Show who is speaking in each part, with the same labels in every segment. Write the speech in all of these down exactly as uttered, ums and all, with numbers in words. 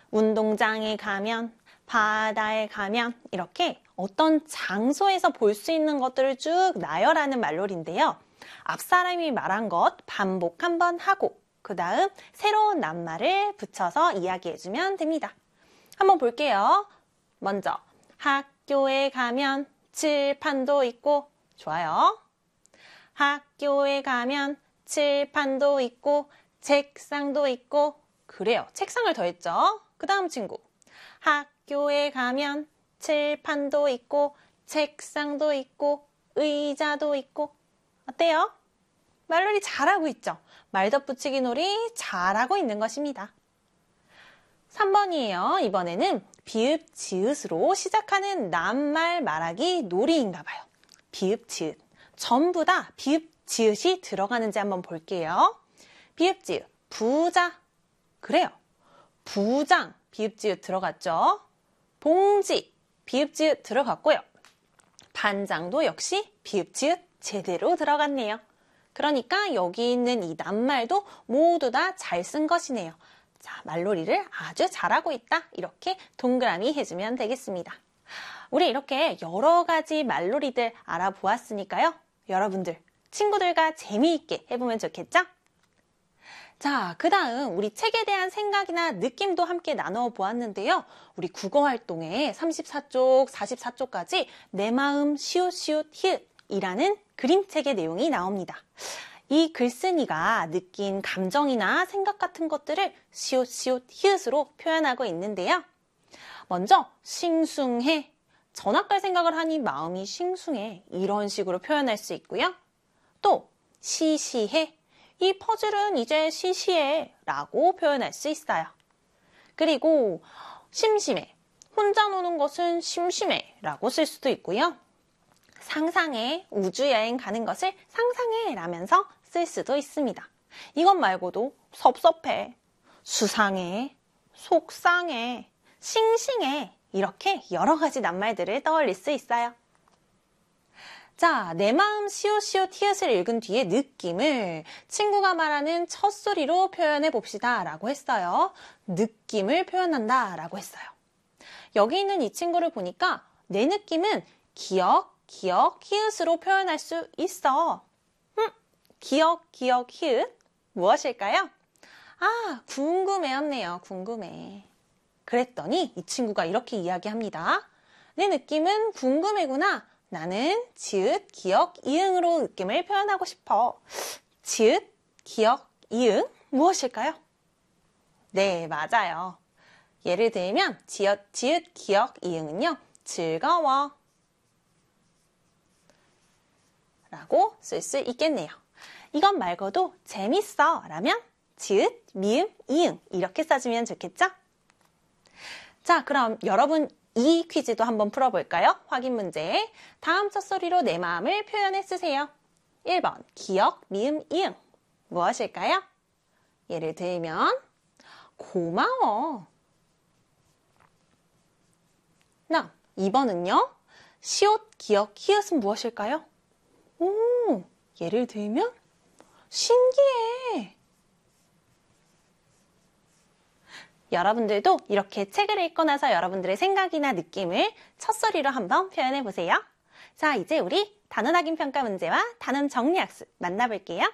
Speaker 1: 운동장에 가면, 바다에 가면 이렇게 어떤 장소에서 볼 수 있는 것들을 쭉 나열하는 말놀이인데요. 앞사람이 말한 것 반복 한번 하고 그 다음 새로운 낱말을 붙여서 이야기해주면 됩니다. 한번 볼게요. 먼저 학교에 가면 칠판도 있고 좋아요. 학교에 가면 칠판도 있고 책상도 있고 그래요. 책상을 더했죠. 그 다음 친구 학교에 가면 칠판도 있고 책상도 있고 의자도 있고 어때요? 말놀이 잘하고 있죠? 말 덧붙이기 놀이 잘하고 있는 것입니다. 삼 번이에요. 이번에는 비읍, 지읒으로 시작하는 낱말 말하기 놀이인가 봐요. 비읍, 지읒. 전부 다 비읍, 지읒이 들어가는지 한번 볼게요. 비읍, 지읒. 부자. 그래요. 부장. 비읍, 지읒 들어갔죠? 봉지. 비읍, 지읒 들어갔고요. 반장도 역시 비읍, 지읒 제대로 들어갔네요. 그러니까 여기 있는 이 낱말도 모두 다 잘 쓴 것이네요. 자, 말놀이를 아주 잘하고 있다. 이렇게 동그라미 해주면 되겠습니다. 우리 이렇게 여러 가지 말놀이들 알아보았으니까요. 여러분들, 친구들과 재미있게 해보면 좋겠죠? 자, 그 다음 우리 책에 대한 생각이나 느낌도 함께 나눠 보았는데요. 우리 국어 활동에 삼십사 쪽, 사십사 쪽까지 내 마음 시옷시옷 히읗이라는 그림책의 내용이 나옵니다. 이 글쓴이가 느낀 감정이나 생각 같은 것들을 시옷시옷 히읗으로 표현하고 있는데요. 먼저 싱숭해, 전학갈 생각을 하니 마음이 싱숭해 이런 식으로 표현할 수 있고요. 또 시시해, 이 퍼즐은 이제 시시해 라고 표현할 수 있어요. 그리고 심심해, 혼자 노는 것은 심심해 라고 쓸 수도 있고요. 상상해, 우주여행 가는 것을 상상해 라면서 쓸 수도 있습니다. 이것 말고도 섭섭해, 수상해, 속상해, 싱싱해 이렇게 여러 가지 낱말들을 떠올릴 수 있어요. 자, 내 마음 시옷시옷 히읗을 읽은 뒤에 느낌을 친구가 말하는 첫소리로 표현해 봅시다 라고 했어요. 느낌을 표현한다 라고 했어요. 여기 있는 이 친구를 보니까 내 느낌은 기억, 기억, 히읗으로 표현할 수 있어. 음, 기억, 기억, 히읗 무엇일까요? 아, 궁금해였네요. 궁금해. 그랬더니 이 친구가 이렇게 이야기합니다. 내 느낌은 궁금해구나. 나는 지읒, 기억, 이응으로 느낌을 표현하고 싶어. 지읒, 기억, 이응 무엇일까요? 네, 맞아요. 예를 들면 지읒, 지읒, 기억, 이응은요. 즐거워 라고 쓸 수 있겠네요. 이것 말고도 재밌어 라면 지읒, 미음, 이응 이렇게 써주면 좋겠죠? 자, 그럼 여러분 이 퀴즈도 한번 풀어볼까요? 확인 문제. 다음 첫소리로 내 마음을 표현해 쓰세요. 일 번 기억, 미음, 이응 무엇일까요? 예를 들면 고마워. 나 이 번은요. 시옷, 기억, 히읗은 무엇일까요? 오, 예를 들면 신기해. 여러분들도 이렇게 책을 읽고 나서 여러분들의 생각이나 느낌을 첫소리로 한번 표현해 보세요. 자, 이제 우리 단원 확인 평가 문제와 단원 정리 학습 만나볼게요.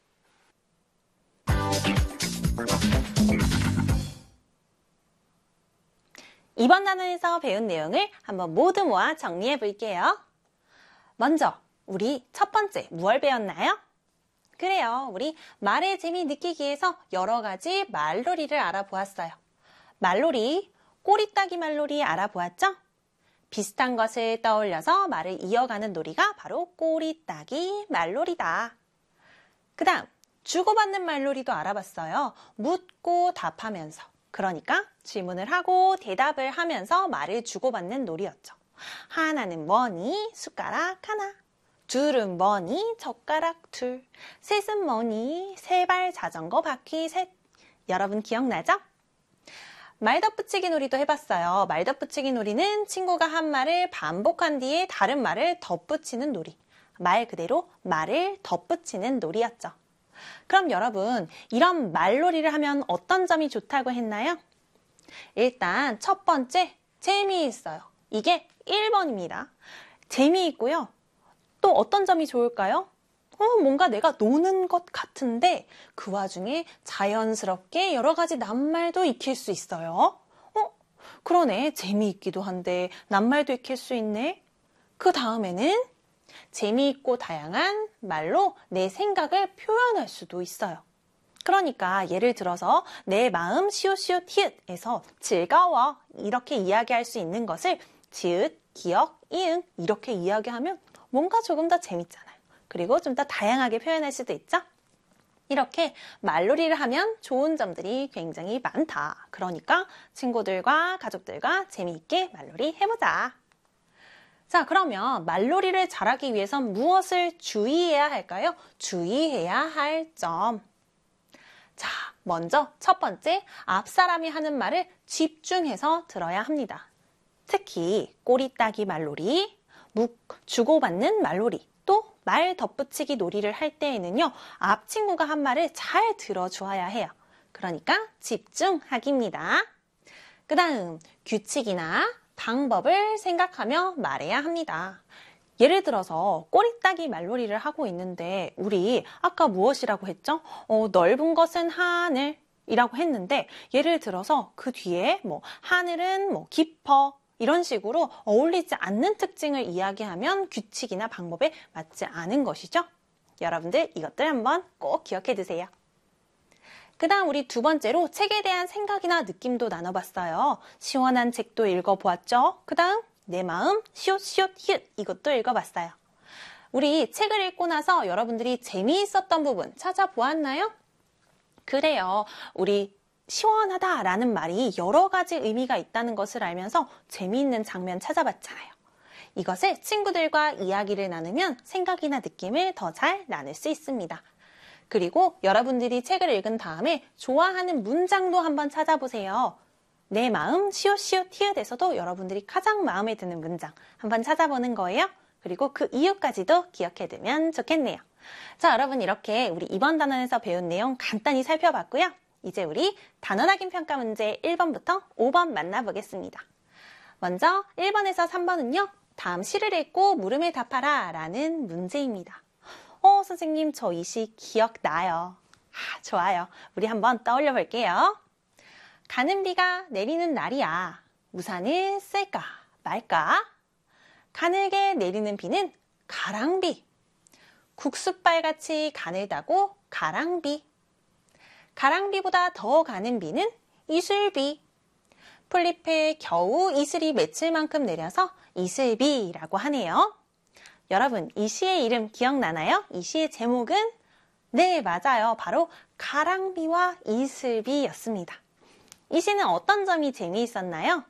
Speaker 1: 이번 단원에서 배운 내용을 한번 모두 모아 정리해 볼게요. 먼저 우리 첫 번째 무얼 배웠나요? 그래요. 우리 말의 재미 느끼기 위해서 여러 가지 말놀이를 알아보았어요. 말놀이, 꼬리따기 말놀이 알아보았죠? 비슷한 것을 떠올려서 말을 이어가는 놀이가 바로 꼬리따기 말놀이다. 그 다음 주고받는 말놀이도 알아봤어요. 묻고 답하면서. 그러니까 질문을 하고 대답을 하면서 말을 주고받는 놀이였죠. 하나는 뭐니? 숟가락 하나. 둘은 뭐니? 젓가락 둘. 셋은 뭐니? 세발 자전거 바퀴 셋. 여러분 기억나죠? 말 덧붙이기 놀이도 해봤어요. 말 덧붙이기 놀이는 친구가 한 말을 반복한 뒤에 다른 말을 덧붙이는 놀이. 말 그대로 말을 덧붙이는 놀이였죠. 그럼 여러분, 이런 말놀이를 하면 어떤 점이 좋다고 했나요? 일단 첫 번째, 재미있어요. 이게 일 번입니다. 재미있고요. 또 어떤 점이 좋을까요? 어, 뭔가 내가 노는 것 같은데 그 와중에 자연스럽게 여러 가지 낱말도 익힐 수 있어요. 어, 그러네. 재미있기도 한데 낱말도 익힐 수 있네. 그 다음에는 재미있고 다양한 말로 내 생각을 표현할 수도 있어요. 그러니까 예를 들어서 내 마음 시옷시옷 히읗에서 즐거워 이렇게 이야기할 수 있는 것을 지읒, 기역, 이응 이렇게 이야기하면 뭔가 조금 더 재밌잖아요. 그리고 좀 더 다양하게 표현할 수도 있죠. 이렇게 말놀이를 하면 좋은 점들이 굉장히 많다. 그러니까 친구들과 가족들과 재미있게 말놀이 해보자. 자, 그러면 말놀이를 잘하기 위해선 무엇을 주의해야 할까요? 주의해야 할 점. 자, 먼저 첫 번째, 앞사람이 하는 말을 집중해서 들어야 합니다. 특히 꼬리 따기 말놀이, 묵 주고받는 말놀이, 또 말 덧붙이기 놀이를 할 때에는요, 앞 친구가 한 말을 잘 들어주어야 해요. 그러니까 집중하기입니다. 그 다음, 규칙이나 방법을 생각하며 말해야 합니다. 예를 들어서 꼬리 따기 말놀이를 하고 있는데 우리 아까 무엇이라고 했죠? 어, 넓은 것은 하늘 이라고 했는데 예를 들어서 그 뒤에 뭐 하늘은 뭐 깊어 이런 식으로 어울리지 않는 특징을 이야기하면 규칙이나 방법에 맞지 않은 것이죠. 여러분들 이것들 한번 꼭 기억해 두세요. 그 다음 우리 두 번째로 책에 대한 생각이나 느낌도 나눠봤어요. 시원한 책도 읽어보았죠. 그 다음 내 마음 시옷시옷 히읗 이것도 읽어봤어요. 우리 책을 읽고 나서 여러분들이 재미있었던 부분 찾아보았나요? 그래요. 우리 시원하다라는 말이 여러 가지 의미가 있다는 것을 알면서 재미있는 장면 찾아봤잖아요. 이것을 친구들과 이야기를 나누면 생각이나 느낌을 더 잘 나눌 수 있습니다. 그리고 여러분들이 책을 읽은 다음에 좋아하는 문장도 한번 찾아보세요. 내 마음 시옷시옷 히읗에서도 여러분들이 가장 마음에 드는 문장 한번 찾아보는 거예요. 그리고 그 이유까지도 기억해두면 좋겠네요. 자, 여러분 이렇게 우리 이번 단원에서 배운 내용 간단히 살펴봤고요. 이제 우리 단원 확인 평가 문제 일 번부터 오 번 만나보겠습니다. 먼저 일 번에서 삼 번은요. 다음 시를 읽고 물음에 답하라 라는 문제입니다. 어, 선생님 저 이 시 기억나요. 아, 좋아요. 우리 한번 떠올려 볼게요. 가는 비가 내리는 날이야. 우산을 쓸까 말까? 가늘게 내리는 비는 가랑비. 국숫발같이 가늘다고 가랑비. 가랑비보다 더 가는 비는 이슬비. 풀잎에 겨우 이슬이 맺힐 만큼 내려서 이슬비라고 하네요. 여러분 이 시의 이름 기억나나요? 이 시의 제목은 네, 맞아요. 바로 가랑비와 이슬비였습니다. 이 시는 어떤 점이 재미있었나요?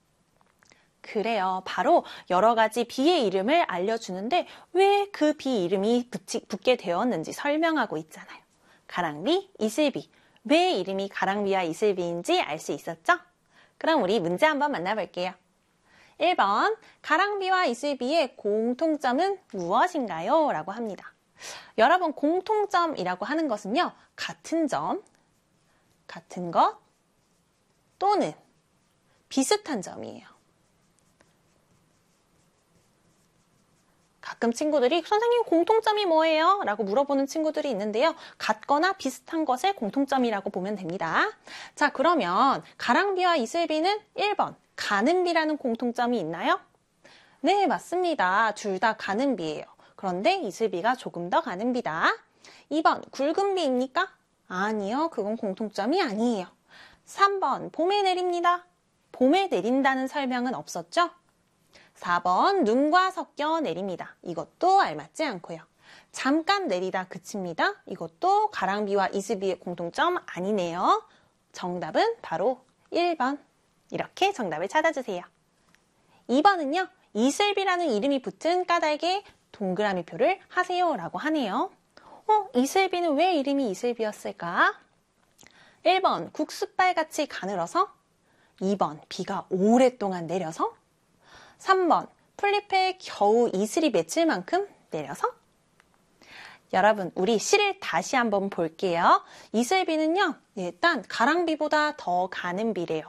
Speaker 1: 그래요. 바로 여러 가지 비의 이름을 알려주는데 왜 그 비 이름이 붙이, 붙게 되었는지 설명하고 있잖아요. 가랑비, 이슬비. 왜 이름이 가랑비와 이슬비인지 알 수 있었죠? 그럼 우리 문제 한번 만나볼게요. 일 번, 가랑비와 이슬비의 공통점은 무엇인가요? 라고 합니다. 여러분, 공통점이라고 하는 것은요, 같은 점, 같은 것, 또는 비슷한 점이에요. 가끔 친구들이 선생님 공통점이 뭐예요? 라고 물어보는 친구들이 있는데요. 같거나 비슷한 것을 공통점이라고 보면 됩니다. 자, 그러면 가랑비와 이슬비는 일 번 가는 비라는 공통점이 있나요? 네, 맞습니다. 둘 다 가는 비예요. 그런데 이슬비가 조금 더 가는 비다. 이 번 굵은 비입니까? 아니요, 그건 공통점이 아니에요. 삼 번 봄에 내립니다. 봄에 내린다는 설명은 없었죠? 사 번 눈과 섞여 내립니다. 이것도 알맞지 않고요. 잠깐 내리다 그칩니다. 이것도 가랑비와 이슬비의 공통점 아니네요. 정답은 바로 일 번. 이렇게 정답을 찾아주세요. 이 번은요. 이슬비라는 이름이 붙은 까닭에 동그라미 표를 하세요 라고 하네요. 어, 이슬비는 왜 이름이 이슬비였을까? 일 번 국숫발같이 가늘어서, 이 번 비가 오랫동안 내려서, 삼 번 풀잎에 겨우 이슬이 맺힐 만큼 내려서. 여러분 우리 시를 다시 한번 볼게요. 이슬비는요 일단 가랑비보다 더 가는 비래요.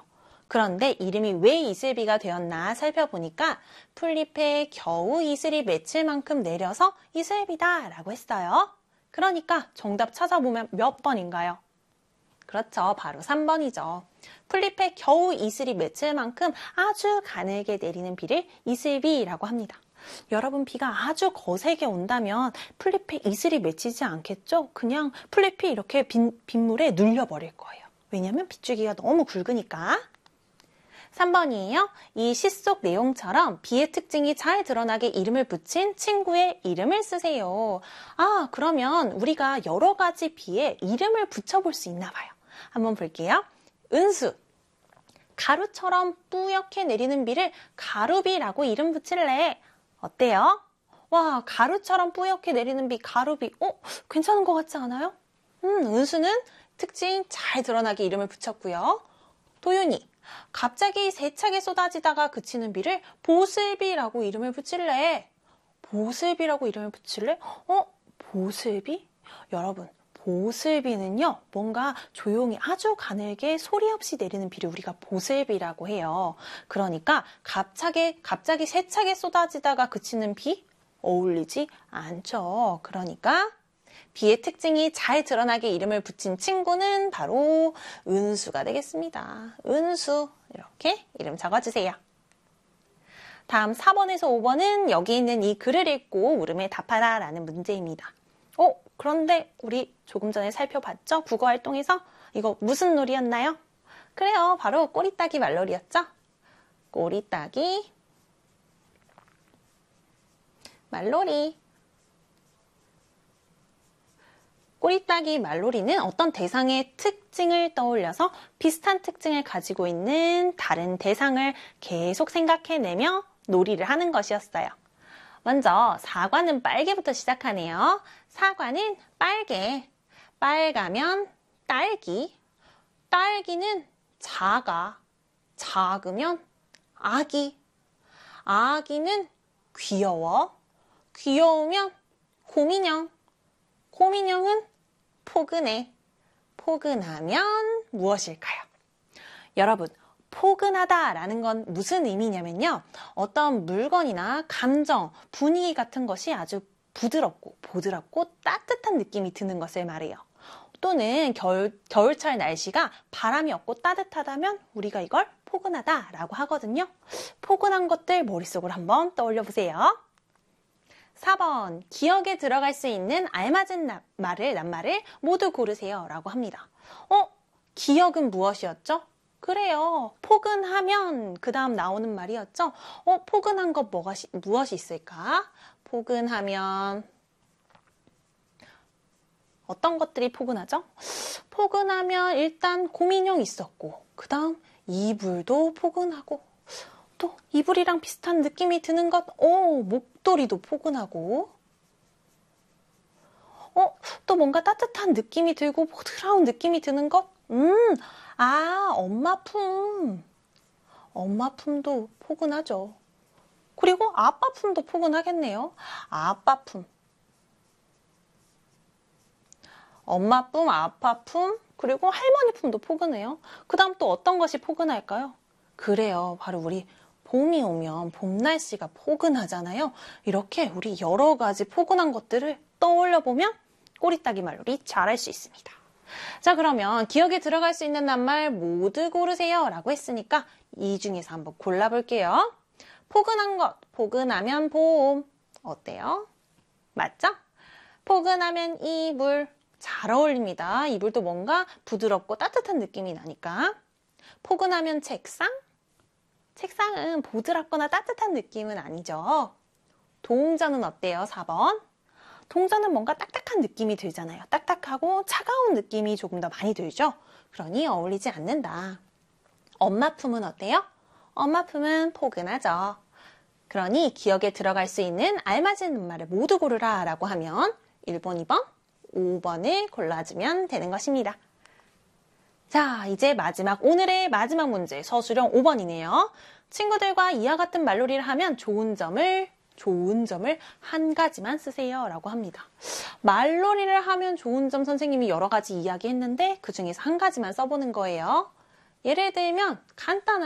Speaker 1: 그런데 이름이 왜 이슬비가 되었나 살펴보니까 풀잎에 겨우 이슬이 맺힐 만큼 내려서 이슬비다 라고 했어요. 그러니까 정답 찾아보면 몇 번인가요? 그렇죠. 바로 삼 번이죠. 풀잎에 겨우 이슬이 맺힐 만큼 아주 가늘게 내리는 비를 이슬비라고 합니다. 여러분, 비가 아주 거세게 온다면 풀잎에 이슬이 맺히지 않겠죠? 그냥 풀잎이 이렇게 빗, 빗물에 눌려버릴 거예요. 왜냐하면 빗줄기가 너무 굵으니까. 삼 번이에요. 이 시 속 내용처럼 비의 특징이 잘 드러나게 이름을 붙인 친구의 이름을 쓰세요. 아, 그러면 우리가 여러 가지 비에 이름을 붙여볼 수 있나 봐요. 한번 볼게요. 은수. 가루처럼 뿌옇게 내리는 비를 가루비라고 이름 붙일래. 어때요? 와, 가루처럼 뿌옇게 내리는 비, 가루비. 어? 괜찮은 것 같지 않아요? 음, 은수는 특징 잘 드러나게 이름을 붙였고요. 도윤이. 갑자기 세차게 쏟아지다가 그치는 비를 보슬비라고 이름을 붙일래. 보슬비라고 이름을 붙일래? 어? 보슬비? 여러분, 보슬비는요, 뭔가 조용히 아주 가늘게 소리 없이 내리는 비를 우리가 보슬비라고 해요. 그러니까 갑자기, 갑자기 세차게 쏟아지다가 그치는 비? 어울리지 않죠. 그러니까 비의 특징이 잘 드러나게 이름을 붙인 친구는 바로 은수가 되겠습니다. 은수, 이렇게 이름 적어주세요. 다음 사 번에서 오 번은 여기 있는 이 글을 읽고 물음에 답하라 라는 문제입니다. 어, 그런데 우리 조금 전에 살펴봤죠? 국어 활동에서 이거 무슨 놀이였나요? 그래요, 바로 꼬리따기 말놀이였죠? 꼬리따기 말놀이. 꼬리따기 말놀이는 어떤 대상의 특징을 떠올려서 비슷한 특징을 가지고 있는 다른 대상을 계속 생각해내며 놀이를 하는 것이었어요. 먼저 사과는 빨개부터 시작하네요. 사과는 빨개. 빨가면 딸기. 딸기는 작아. 작으면 아기. 아기는 귀여워. 귀여우면 곰인형. 곰인형은 포근해. 포근하면 무엇일까요? 여러분, 포근하다라는 건 무슨 의미냐면요. 어떤 물건이나 감정, 분위기 같은 것이 아주 부드럽고 보드랍고 따뜻한 느낌이 드는 것을 말해요. 또는 겨울, 겨울철 날씨가 바람이 없고 따뜻하다면 우리가 이걸 포근하다라고 하거든요. 포근한 것들 머릿속으로 한번 떠올려 보세요. 사 번, 기억에 들어갈 수 있는 알맞은 나, 말을, 낱말을 모두 고르세요 라고 합니다. 어? 기억은 무엇이었죠? 그래요. 포근하면 그 다음 나오는 말이었죠? 어? 포근한 것 뭐가, 무엇이 있을까? 포근하면 어떤 것들이 포근하죠? 포근하면 일단 곰인형 있었고 그 다음 이불도 포근하고 또 이불이랑 비슷한 느낌이 드는 것, 오, 목도리도 포근하고, 어, 또 뭔가 따뜻한 느낌이 들고 보드라운 느낌이 드는 것, 음, 아, 엄마 품. 엄마 품도 포근하죠. 그리고 아빠 품도 포근하겠네요. 아빠 품. 엄마 품, 아빠 품, 그리고 할머니 품도 포근해요. 그 다음 또 어떤 것이 포근할까요? 그래요. 바로 우리 봄이 오면 봄 날씨가 포근하잖아요. 이렇게 우리 여러 가지 포근한 것들을 떠올려 보면 꼬리따기 말놀이 잘할 수 있습니다. 자, 그러면 기억에 들어갈 수 있는 낱말 모두 고르세요 라고 했으니까 이 중에서 한번 골라볼게요. 포근한 것, 포근하면 봄. 어때요? 맞죠? 포근하면 이불. 잘 어울립니다. 이불도 뭔가 부드럽고 따뜻한 느낌이 나니까. 포근하면 책상. 책상은 보드랍거나 따뜻한 느낌은 아니죠. 동전은 어때요? 사 번. 동전은 뭔가 딱딱한 느낌이 들잖아요. 딱딱하고 차가운 느낌이 조금 더 많이 들죠. 그러니 어울리지 않는다. 엄마 품은 어때요? 엄마 품은 포근하죠. 그러니 기억에 들어갈 수 있는 알맞은 말을 모두 고르라 라고 하면 일 번, 이 번, 오 번을 골라주면 되는 것입니다. 자, 이제 마지막, 오늘의 마지막 문제, 서술형 오 번이네요. 친구들과 이와 같은 말놀이를 하면 좋은 점을, 좋은 점을 한 가지만 쓰세요 라고 합니다. 말놀이를 하면 좋은 점 선생님이 여러 가지 이야기했는데 그 중에서 한 가지만 써보는 거예요. 예를 들면 간단한